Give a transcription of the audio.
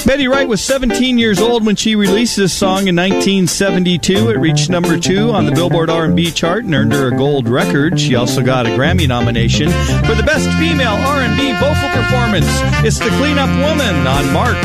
Betty Wright was 17 years old when she released this song in 1972. It reached number 2 on the Billboard R&B chart and earned her a gold record. She also got a Grammy nomination for the Best Female R&B Vocal Performance. It's the Clean Up Woman on Mark